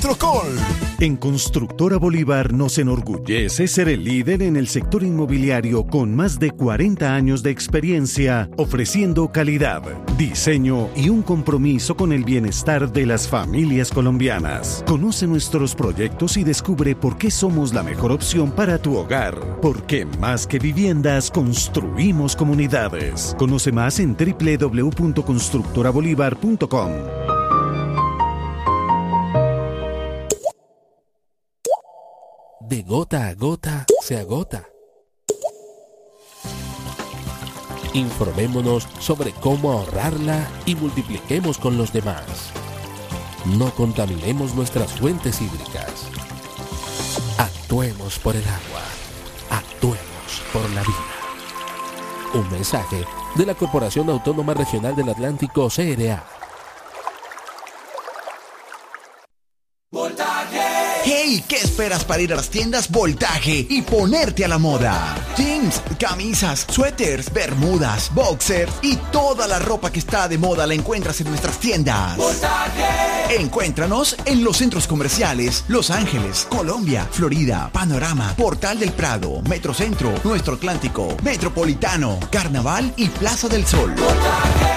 Trocol. En Constructora Bolívar nos enorgullece ser el líder en el sector inmobiliario con más de 40 años de experiencia, ofreciendo calidad, diseño y un compromiso con el bienestar de las familias colombianas. Conoce nuestros proyectos y descubre por qué somos la mejor opción para tu hogar. Porque más que viviendas, construimos comunidades. Conoce más en www.constructorabolívar.com. De gota a gota se agota. Informémonos sobre cómo ahorrarla y multipliquemos con los demás. No contaminemos nuestras fuentes hídricas. Actuemos por el agua. Actuemos por la vida. Un mensaje de la Corporación Autónoma Regional del Atlántico, CRA. ¡Hey! ¿Qué esperas para ir a las tiendas Voltaje y ponerte a la moda? Jeans, camisas, suéteres, bermudas, boxers y toda la ropa que está de moda la encuentras en nuestras tiendas. ¡Voltaje! Encuéntranos en los centros comerciales Los Ángeles, Colombia, Florida, Panorama, Portal del Prado, Metrocentro, Nuestro Atlántico, Metropolitano, Carnaval y Plaza del Sol. ¡Voltaje!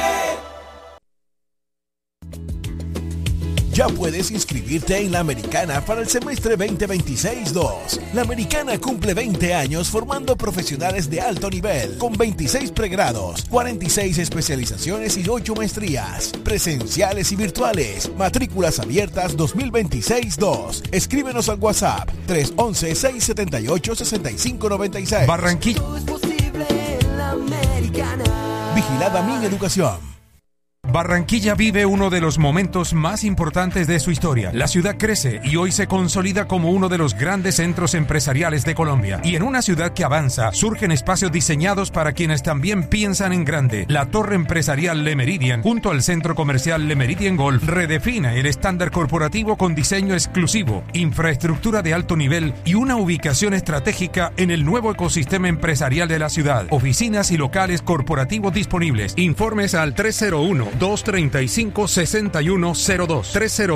Ya puedes inscribirte en La Americana para el semestre 2026-2. La Americana cumple 20 años formando profesionales de alto nivel, con 26 pregrados, 46 especializaciones y 8 maestrías, presenciales y virtuales. Matrículas abiertas 2026-2. Escríbenos al WhatsApp 311-678-6596. Barranquilla. Vigilada Mineducación. Barranquilla vive uno de los momentos más importantes de su historia. La ciudad crece y hoy se consolida como uno de los grandes centros empresariales de Colombia. Y en una ciudad que avanza, surgen espacios diseñados para quienes también piensan en grande. La Torre Empresarial Le Méridien, junto al Centro Comercial Le Méridien Golf, redefine el estándar corporativo con diseño exclusivo, infraestructura de alto nivel y una ubicación estratégica en el nuevo ecosistema empresarial de la ciudad. Oficinas y locales corporativos disponibles. Informes al 301-235-6102.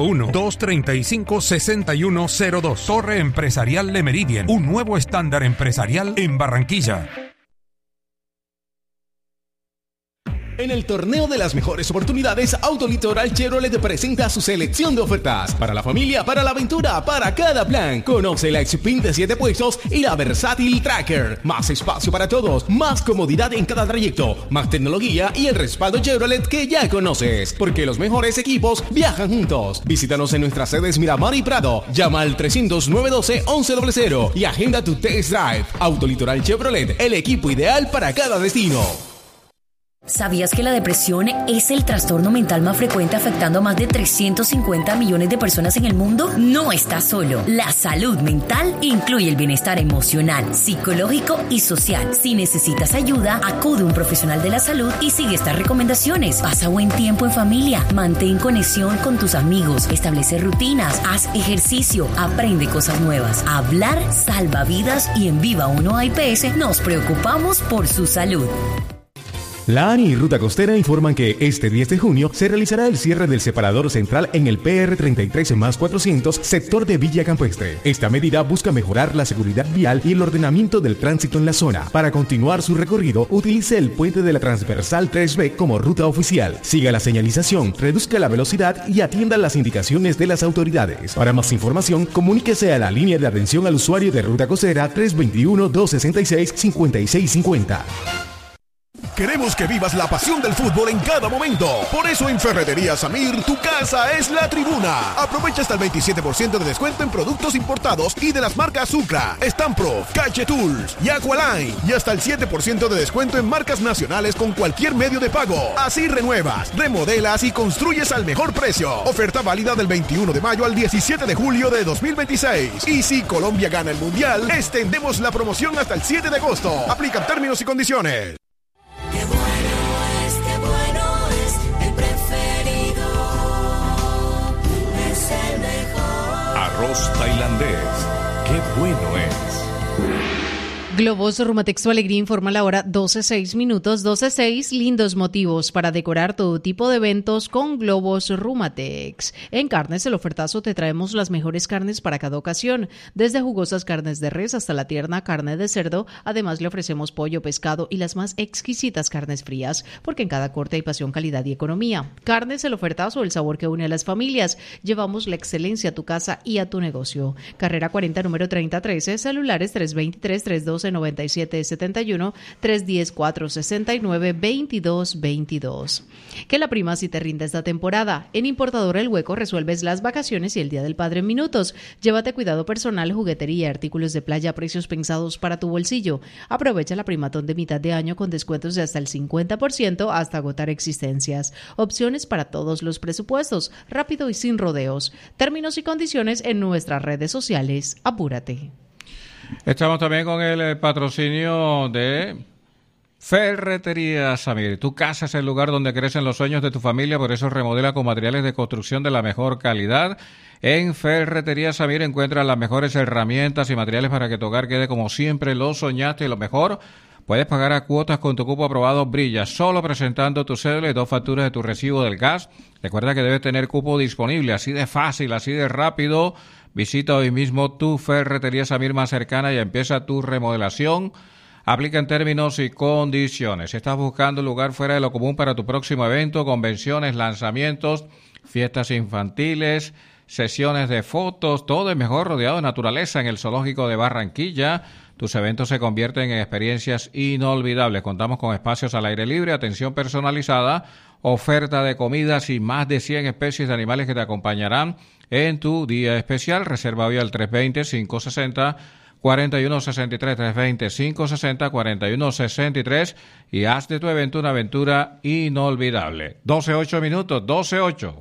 301-235-6102. Torre Empresarial Le Méridien, un nuevo estándar empresarial en Barranquilla. En el torneo de las mejores oportunidades, Autolitoral Chevrolet presenta su selección de ofertas para la familia, para la aventura, para cada plan. Conoce la X-Pin de 7 puestos y la Versátil Tracker. Más espacio para todos, más comodidad en cada trayecto, más tecnología y el respaldo Chevrolet que ya conoces. Porque los mejores equipos viajan juntos. Visítanos en nuestras sedes Miramar y Prado. Llama al 300-912-1100 y agenda tu test drive. Autolitoral Chevrolet, el equipo ideal para cada destino. ¿Sabías que la depresión es el trastorno mental más frecuente afectando a más de 350 millones de personas en el mundo? No estás solo. La salud mental incluye el bienestar emocional, psicológico y social. Si necesitas ayuda, acude a un profesional de la salud y sigue estas recomendaciones. Pasa buen tiempo en familia, mantén conexión con tus amigos, establece rutinas, haz ejercicio, aprende cosas nuevas. Hablar salva vidas y en Viva 1 IPS nos preocupamos por su salud. La ANI y Ruta Costera informan que este 10 de junio se realizará el cierre del separador central en el PR 33+400, sector de Villa Campestre. Esta medida busca mejorar la seguridad vial y el ordenamiento del tránsito en la zona. Para continuar su recorrido, utilice el puente de la Transversal 3B como ruta oficial. Siga la señalización, reduzca la velocidad y atienda las indicaciones de las autoridades. Para más información, comuníquese a la línea de atención al usuario de Ruta Costera 321-266-5650. Queremos que vivas la pasión del fútbol en cada momento. Por eso en Ferretería Samir, tu casa es la tribuna. Aprovecha hasta el 27% de descuento en productos importados y de las marcas Sucra, Stampro, Cache Tools y Aqualine. Y hasta el 7% de descuento en marcas nacionales con cualquier medio de pago. Así renuevas, remodelas y construyes al mejor precio. Oferta válida del 21 de mayo al 17 de julio de 2026. Y si Colombia gana el Mundial, extendemos la promoción hasta el 7 de agosto. Aplican términos y condiciones. Arroz tailandés, qué bueno es. Globos Rumatex Tu Alegría informa la hora 12:06, 12:06. Lindos motivos para decorar todo tipo de eventos con Globos Rumatex. En carnes, el ofertazo te traemos las mejores carnes para cada ocasión, desde jugosas carnes de res hasta la tierna carne de cerdo. Además, le ofrecemos pollo, pescado y las más exquisitas carnes frías, porque en cada corte hay pasión, calidad y economía. Carnes, el ofertazo, el sabor que une a las familias. Llevamos la excelencia a tu casa y a tu negocio. Carrera 40, número 3013, celulares 323-312-9771, 310-469-2222. Que la prima si te rinde esta temporada. En Importadora El Hueco resuelves las vacaciones y el Día del Padre en minutos. Llévate cuidado personal, juguetería, artículos de playa a precios pensados para tu bolsillo. Aprovecha la primatón de mitad de año con descuentos de hasta el 50% hasta agotar existencias. Opciones para todos los presupuestos, rápido y sin rodeos. Términos y condiciones en nuestras redes sociales. Apúrate. Estamos también con el patrocinio de Ferretería Samir. Tu casa es el lugar donde crecen los sueños de tu familia, por eso remodela con materiales de construcción de la mejor calidad. En Ferretería Samir encuentras las mejores herramientas y materiales para que tu hogar quede como siempre lo soñaste, y lo mejor, puedes pagar a cuotas con tu cupo aprobado Brilla, solo presentando tu cédula y 2 facturas de tu recibo del gas. Recuerda que debes tener cupo disponible, así de fácil, así de rápido. Visita hoy mismo tu Ferretería Samir más cercana y empieza tu remodelación. Aplica en términos y condiciones. Si estás buscando un lugar fuera de lo común para tu próximo evento, convenciones, lanzamientos, fiestas infantiles, sesiones de fotos, todo es mejor rodeado de naturaleza en el Zoológico de Barranquilla. Tus eventos se convierten en experiencias inolvidables. Contamos con espacios al aire libre, atención personalizada, oferta de comidas y más de 100 especies de animales que te acompañarán en tu día especial. Reserva hoy al 320-560-4163, 320-560-4163 y haz de tu evento una aventura inolvidable. 12:08, 12:08.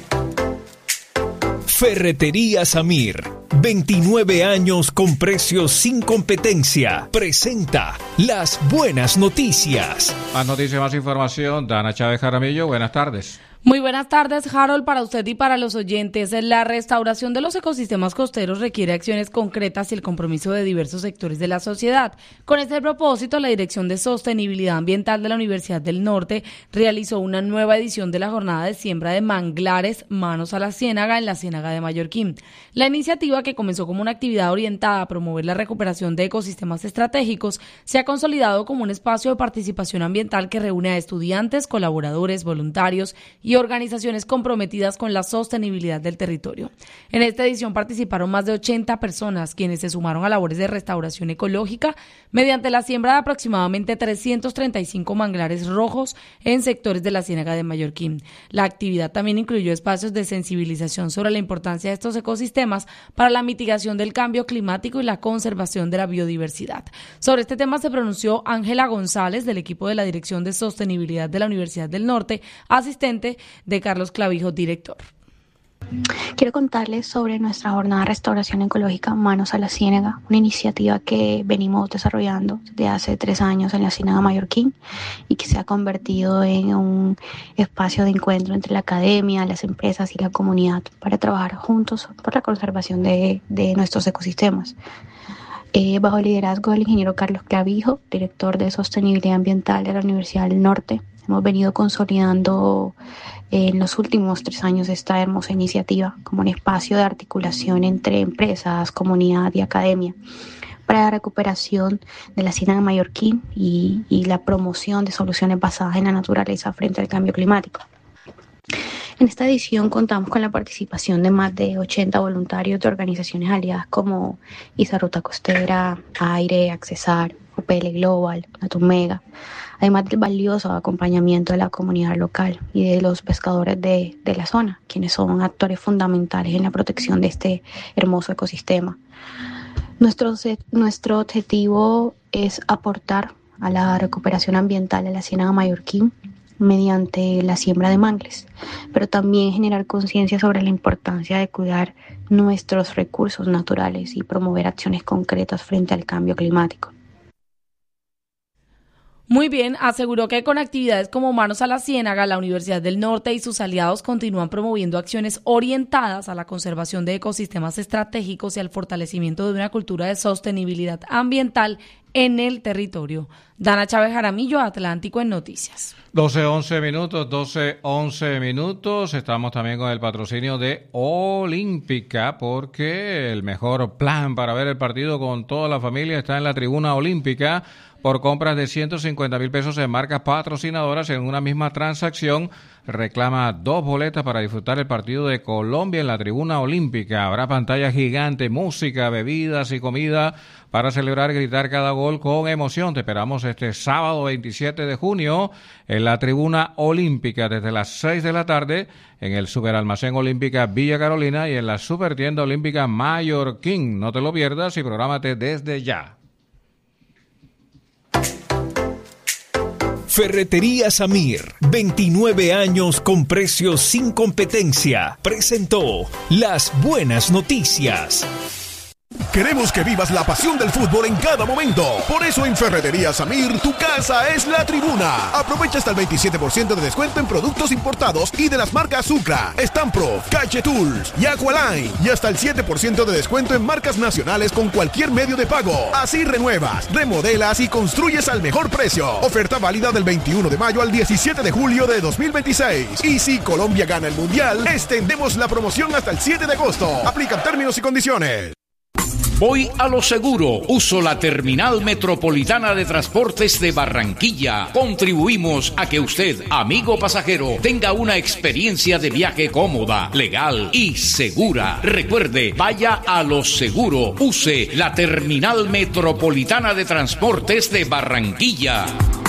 Ferretería Samir, 29 años con precios sin competencia. Presenta las buenas noticias. Más noticias, más información. Dana Chávez Jaramillo, buenas tardes. Muy buenas tardes, Harold, para usted y para los oyentes. La restauración de los ecosistemas costeros requiere acciones concretas y el compromiso de diversos sectores de la sociedad. Con este propósito, la Dirección de Sostenibilidad Ambiental de la Universidad del Norte realizó una nueva edición de la jornada de siembra de manglares Manos a la Ciénaga en la Ciénaga de Mallorquín. La iniciativa, que comenzó como una actividad orientada a promover la recuperación de ecosistemas estratégicos, se ha consolidado como un espacio de participación ambiental que reúne a estudiantes, colaboradores, voluntarios y organizaciones comprometidas con la sostenibilidad del territorio. En esta edición participaron más de 80 personas, quienes se sumaron a labores de restauración ecológica mediante la siembra de aproximadamente 335 manglares rojos en sectores de la Ciénaga de Mallorquín. La actividad también incluyó espacios de sensibilización sobre la importancia de estos ecosistemas para la mitigación del cambio climático y la conservación de la biodiversidad. Sobre este tema se pronunció Ángela González, del equipo de la Dirección de Sostenibilidad de la Universidad del Norte, asistente de Carlos Clavijo, director. Quiero contarles sobre nuestra jornada de restauración ecológica Manos a la Ciénaga, una iniciativa que venimos desarrollando desde hace 3 años en la Ciénaga Mallorquín y que se ha convertido en un espacio de encuentro entre la academia, las empresas y la comunidad para trabajar juntos por la conservación de nuestros ecosistemas. Bajo el liderazgo del ingeniero Carlos Clavijo, director de Sostenibilidad Ambiental de la Universidad del Norte, hemos venido consolidando en los últimos 3 años esta hermosa iniciativa como un espacio de articulación entre empresas, comunidad y academia para la recuperación de la Ciénaga Mallorquín y la promoción de soluciones basadas en la naturaleza frente al cambio climático. En esta edición contamos con la participación de más de 80 voluntarios de organizaciones aliadas como ISA Ruta Costera, AIRE, Accesar, UPL Global, Natumega, además del valioso acompañamiento de la comunidad local y de los pescadores de la zona, quienes son actores fundamentales en la protección de este hermoso ecosistema. Nuestro objetivo es aportar a la recuperación ambiental de la Ciénaga Mallorquín mediante la siembra de mangles, pero también generar conciencia sobre la importancia de cuidar nuestros recursos naturales y promover acciones concretas frente al cambio climático. Muy bien, aseguró que con actividades como Manos a la Ciénaga, la Universidad del Norte y sus aliados continúan promoviendo acciones orientadas a la conservación de ecosistemas estratégicos y al fortalecimiento de una cultura de sostenibilidad ambiental en el territorio. Dana Chávez Jaramillo, Atlántico en Noticias. 12:11 minutos. Estamos también con el patrocinio de Olímpica, porque el mejor plan para ver el partido con toda la familia está en la Tribuna Olímpica. Por compras de 150,000 pesos en marcas patrocinadoras en una misma transacción, reclama 2 boletas para disfrutar el partido de Colombia en la Tribuna Olímpica. Habrá pantalla gigante, música, bebidas y comida para celebrar y gritar cada gol con emoción. Te esperamos este sábado 27 de junio en la Tribuna Olímpica desde las 6 de la tarde en el Superalmacén Olímpica Villa Carolina y en la Supertienda Olímpica Mallorquín. No te lo pierdas y prográmate desde ya. Ferretería Samir, 29 años con precios sin competencia, presentó Las Buenas Noticias. Queremos que vivas la pasión del fútbol en cada momento. Por eso en Ferretería Samir, tu casa es la tribuna. Aprovecha hasta el 27% de descuento en productos importados y de las marcas Sucra, Stampro, Cache Tools y Aqualine. Y hasta el 7% de descuento en marcas nacionales con cualquier medio de pago. Así renuevas, remodelas y construyes al mejor precio. Oferta válida del 21 de mayo al 17 de julio de 2026. Y si Colombia gana el Mundial, extendemos la promoción hasta el 7 de agosto. Aplican términos y condiciones. Voy a lo seguro. Uso la Terminal Metropolitana de Transportes de Barranquilla. Contribuimos a que usted, amigo pasajero, tenga una experiencia de viaje cómoda, legal y segura. Recuerde, vaya a lo seguro. Use la Terminal Metropolitana de Transportes de Barranquilla.